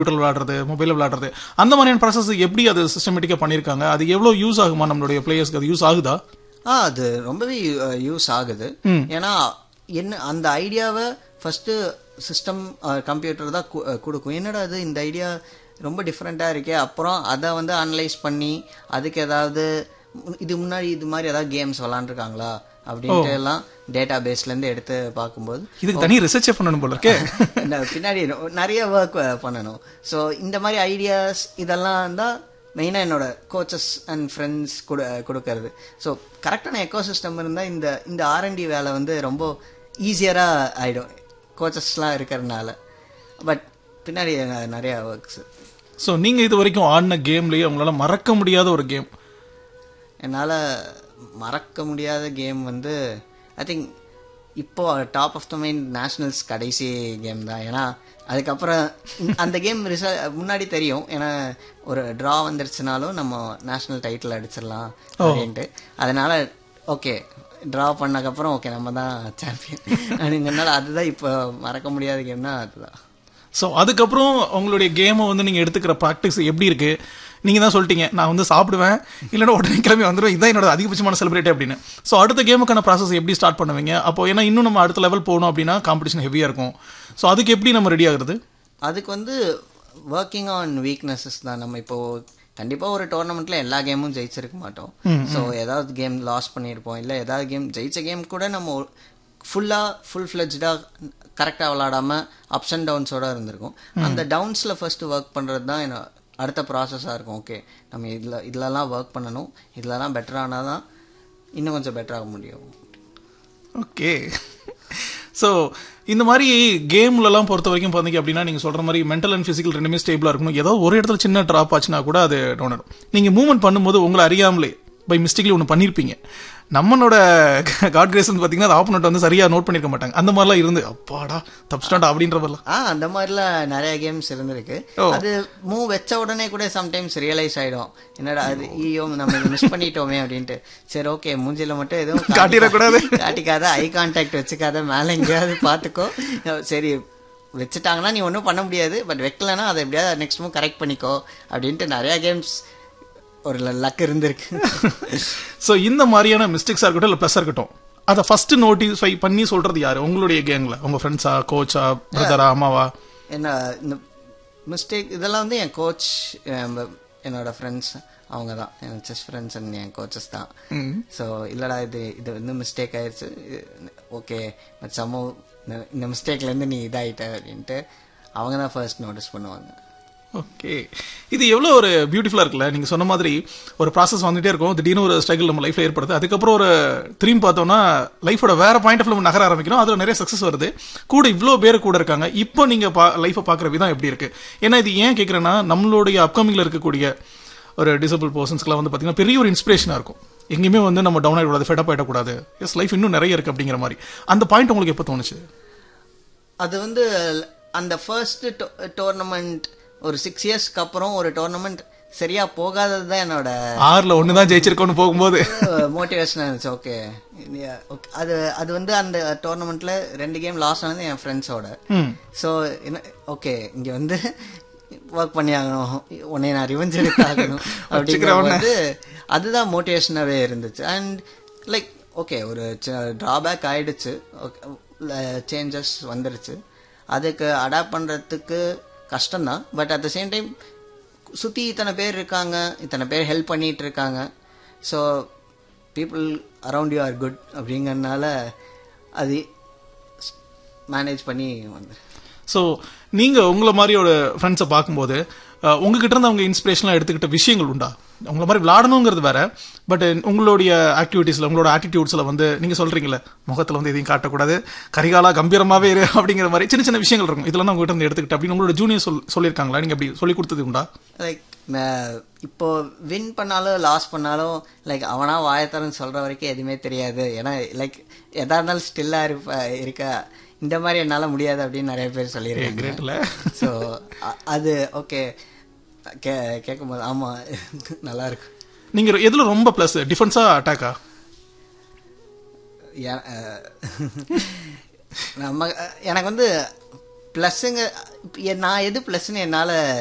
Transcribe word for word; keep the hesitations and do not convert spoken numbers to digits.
விளையாடுறது, மொபைல் விளையாடுறது, அந்த மாதிரியான ப்ராசஸ் எப்படி அது சிஸ்டமேட்டிக்கா பண்ணிருக்காங்க? அது எவ்வளவு யூஸ் ஆகுமா நம்மளுடைய பிளேயர்ஸ்க்கு? அது யூஸ் ஆகுதா? ஆ அது ரொம்பவே யூஸ் ஆகுது. ஏன்னா என்ன அந்த ஐடியாவை ஃபர்ஸ்ட் சிஸ்டம் கம்ப்யூட்டர் தான் கொடுக்கும். என்னடா அது இந்த ஐடியா ரொம்ப டிஃப்ரெண்ட்டாக இருக்கே, அப்புறம் அதை வந்து அனலைஸ் பண்ணி அதுக்கு ஏதாவது இது முன்னாடி இது மாதிரி ஏதாவது கேம்ஸ் விளாண்டுருக்காங்களா அப்படின்ட்டு எல்லாம் டேட்டா பேஸ்லேருந்து எடுத்து பார்க்கும்போது இதுக்கு தனி ரிசர்ச் பண்ணணும் போல இருக்கே. பின்னாடி நிறைய ஒர்க் பண்ணணும். ஸோ இந்த மாதிரி ஐடியாஸ் இதெல்லாம் தான் மெயினாக என்னோட கோச்சஸ் அண்ட் ஃப்ரெண்ட்ஸ் கொடு கொடுக்கறது. ஸோ கரெக்டான எக்கோ சிஸ்டம் இருந்தால் இந்த இந்த ஆர்என்டி வேலை வந்து ரொம்ப ஈஸியராக ஆகிடும் கோச்சஸ்லாம் இருக்கிறதுனால. பட் பின்னாடி நிறையா ஒர்க்ஸ். ஸோ நீங்கள் இது வரைக்கும் ஆடின கேம்லேயே உங்களால் மறக்க முடியாத ஒரு கேம்? என்னால் மறக்க முடியாத கேம் வந்து ஐ திங்க் இப்போ top of the mind nationals கடைசி கேம் தான். ஏன்னா அதுக்கப்புறம் அந்த கேம் ரிசல்ட் முன்னாடி தெரியும், ஏன்னா ஒரு ட்ரா வந்துருச்சுனாலும் நம்ம நேஷனல் டைட்டில் அடிச்சிடலாம் அப்படின்ட்டு. அதனால ஓகே ட்ரா பண்ணக்கப்புறம் ஓகே நம்ம தான் சாம்பியன் அப்படிங்கிறனால அதுதான் இப்போ மறக்க முடியாத கேம்னா அதுதான். ஸோ அதுக்கப்புறம் உங்களுடைய கேமை வந்து நீங்கள் எடுத்துக்கிற ப்ராக்டிஸ் எப்படி இருக்கு? நீங்கள் தான் சொல்லிட்டீங்க நான் வந்து சாப்பிடுவேன் இல்லைன்னா உடனே கிளம்பி வந்துடுவேன், இதான் என்னோட அதிகபட்சமான செலிபிரேட் அப்படின்னு. ஸோ அடுத்த கேமுக்கான ப்ராசஸ் எப்படி ஸ்டார்ட் பண்ணுவீங்க? அப்போ ஏன்னா இன்னும் நம்ம அடுத்த லெவல் போகணும் அப்படின்னா காம்படிஷன் ஹெவியாக இருக்கும். ஸோ அதுக்கு எப்படி நம்ம ரெடி ஆகுறது? அதுக்கு வந்து ஒர்க்கிங் ஆன் வீக்னஸஸ் தான். நம்ம இப்போது கண்டிப்பாக ஒரு டோர்னமெண்ட்டில் எல்லா கேமும் ஜெயிச்சிருக்க மாட்டோம். ஸோ ஏதாவது கேம் லாஸ் பண்ணியிருப்போம், இல்லை ஏதாவது கேம் ஜெயிச்ச கேம் கூட நம்ம ஃபுல்லாக ஃபுல் ஃப்ளெஜ்டாக கரெக்டாக விளாடாமல் அப்ஸ் அண்ட் டவுன்ஸோடு இருந்திருக்கும். அந்த டவுன்ஸில் ஃபர்ஸ்ட் ஒர்க் பண்ணுறது தான் என்ன அடுத்த ப்ராசஸாக இருக்கும். ஓகே நம்ம இதில் இதிலலாம் ஒர்க் பண்ணணும், இதிலலாம் பெட்டரானால் தான் இன்னும் கொஞ்சம் பெட்டராக முடியும். ஓகே. ஸோ இந்த மாதிரி கேம்லலாம் பொறுத்த வரைக்கும் பார்த்தீங்க அப்படின்னா நீங்கள் சொல்கிற மாதிரி மென்டல் அண்ட் ஃபிசிக்கல் ரெண்டுமே ஸ்டேபிளாக இருக்கணும். ஏதாவது ஒரு இடத்துல சின்ன ட்ராப் ஆச்சுன்னா கூட அது டவுன் ஆகிடும். நீங்கள் மூவ்மெண்ட் பண்ணும்போது உங்களை அறியாமலே பை மிஸ்டேக்லி ஒன்று பண்ணியிருப்பீங்க. நம்மளோட காட் கிரேஸ் வந்து பார்த்தீங்கன்னா ஆப்போனட் வந்து சரியாக நோட் பண்ணியிருக்க மாட்டாங்க. அந்த மாதிரிலாம் இருந்து அப்பாடா தப்ஸ்டாண்டா அப்படின்ற மாதிரிலாம் ஆ அந்த மாதிரிலாம் நிறைய கேம்ஸ் இருந்திருக்கு. அது மூவ் வச்ச உடனே கூட சம்டைம்ஸ் ரியலைஸ் ஆகிடும், என்னடா அது ஈயோ நம்ம மிஸ் பண்ணிட்டோமே அப்படின்ட்டு. சரி ஓகே மூஞ்சில மட்டும் எதுவும் காட்டிடக்கூடாது, காட்டிக்காத, ஐ கான்டாக்ட் வச்சுக்காத, மேலே எங்கேயாவது பார்த்துக்கோ. சரி வச்சுட்டாங்கன்னா நீ ஒன்றும் பண்ண முடியாது, பட் வைக்கலன்னா அதை எப்படியாவது நெக்ஸ்ட் மூவ் கரெக்ட் பண்ணிக்கோ அப்படின்ட்டு நிறையா கேம்ஸ் ஒரு லக் இருந்திருக்கு. ஸோ இந்த மாதிரியான மிஸ்டேக்ஸாக இருக்கட்டும் இல்லை ப்ளஸ்ஸாக இருக்கட்டும், அதை ஃபர்ஸ்ட் நோட்டிஃபை பண்ணி சொல்றது யாரு? உங்களுடைய கேங்ல உங்க ஃப்ரெண்ட்ஸா, கோச்சா, பிரதரா, அம்மாவா? என்ன இந்த மிஸ்டேக் இதெல்லாம் வந்து என் கோச், என்னோட ஃப்ரெண்ட்ஸ் அவங்க தான் என் chess friends and N coaches தான். ஸோ இல்லடா இது இது வந்து மிஸ்டேக் ஆயிடுச்சு, ஓகே பட் சம்மோ இந்த மிஸ்டேக்லேருந்து நீ இதாகிட்ட அப்படின்ட்டு அவங்க தான் ஃபர்ஸ்ட் நோட்டீஸ் பண்ணுவாங்க. ஓகே, இது எவ்வளோ ஒரு பியூட்டிஃபுல்லாக இருக்குல்ல. நீங்கள் சொன்ன மாதிரி ஒரு ப்ராசஸ் வந்துகிட்டே இருக்கும், திடீர்னு ஒரு ஸ்ட்ரகிள் நம்ம லைஃப்பில் ஏற்படுது, அதுக்கப்புறம் ஒரு திரும்பி பார்த்தோம்னா லைஃபோட வேற பாயிண்ட் ஆஃப் நம்ம நகர ஆரம்பிக்கணும், அதில் நிறைய சக்ஸஸ் வருது, கூட இவ்வளோ பேர் கூட இருக்காங்க. இப்போ நீங்கள் பா லைஃப்பை பார்க்குற விதம் எப்படி இருக்குது? ஏன்னா இது ஏன் கேட்குறேன்னா நம்மளுடைய அப்கமிங்கில் இருக்கக்கூடிய ஒரு டிசபிள் பர்சன்ஸ்க்குலாம் வந்து பார்த்தீங்கன்னா பெரிய ஒரு இன்ஸ்பிரேஷனாக இருக்கும். எங்கேயுமே வந்து நம்ம டவுன் ஆகிடக்கூடாது, ஃபெட்டப் ஆகிடக்கூடாது, எஸ் லைஃப் இன்னும் நிறைய இருக்குது அப்படிங்கிற மாதிரி. அந்த பாயிண்ட் உங்களுக்கு எப்போ தோணுச்சு? அது வந்து அந்த ஃபர்ஸ்ட் டோர்னமெண்ட் ஒரு சிக்ஸ் இயர்ஸ்க்கு அப்புறம் ஒரு டோர்னமெண்ட் சரியா போகாதது தான் என்னோட ஆறுல ஒன்று தான் ஜெயிச்சிருக்கோன்னு போகும்போது மோட்டிவேஷனாக இருந்துச்சு. ஓகே ஓகே அது அது வந்து அந்த டோர்னமெண்ட்ல ரெண்டு கேம் லாஸ் ஆனது என் ஃப்ரெண்ட்ஸோட. ஸோ என்ன ஓகே இங்கே வந்து ஒர்க் பண்ணி ஆகணும், உன்னை நான் ரிவெஞ்ச் எடுத்து ஆகணும் அப்படிங்கிற வந்து அதுதான் மோட்டிவேஷனாகவே இருந்துச்சு. அண்ட் லைக் ஓகே ஒரு ட்ராபேக் ஆயிடுச்சு, சேஞ்சஸ் வந்துருச்சு, அதுக்கு அடாப்ட் பண்ணுறதுக்கு கஷ்டம்தான். But at the same time சுற்றி இத்தனை பேர் இருக்காங்க, இத்தனை பேர் ஹெல்ப் பண்ணிட்டு இருக்காங்க, so people around you are good அப்படிங்கிறதுனால அது மேனேஜ் பண்ணி வந்து. ஸோ நீங்கள் உங்களை மாதிரியோட ஃப்ரெண்ட்ஸை பார்க்கும்போது உங்ககிட்ட இருந்து அவங்க இன்ஸ்பிரேஷனாக எடுத்துக்கிட்ட விஷயங்கள் உண்டா? உங்களை மாதிரி விளாடணுங்கிறது வேற, பட் உங்களுடைய ஆக்டிவிட்டீஸில் உங்களோட ஆட்டிடியூட்ஸில் வந்து நீங்கள் சொல்கிறீங்களே முகத்தில் வந்து எதையும் காட்டக்கூடாது, கரிகாலா கம்பீரமாகவே இரு அப்படிங்கிற மாதிரி சின்ன சின்ன விஷயங்கள் இருக்கும், இதெல்லாம் உங்ககிட்ட இருந்து எடுத்துக்கிட்டு அப்படின்னு உங்களோட ஜூனியர் சொல் சொல்லியிருக்காங்களா? நீங்கள் அப்படி சொல்லி கொடுத்தது உண்டா? லைக் இப்போ வின் பண்ணாலும் லாஸ் பண்ணாலும் லைக் அவனா வாயத்தரன்னு சொல்கிற வரைக்கும் எதுவுமே தெரியாது, ஏன்னா லைக் எதா இருந்தாலும் ஸ்டில்லாக இருப்ப இருக்க இந்த மாதிரி என்னால் முடியாது அப்படின்னு நிறைய பேர் சொல்லியிருக்காங்க. ஸோ அது ஓகே கே கேட்கும் போது ஆமாம் நல்லா இருக்கு. நீங்கள் எதில் ரொம்ப ப்ளஸ், டிஃபென்ஸா அட்டாக்கா? நம்ம எனக்கு வந்து ப்ளஸ்ஸுங்க நான் எது ப்ளஸ்ன்னு என்னால்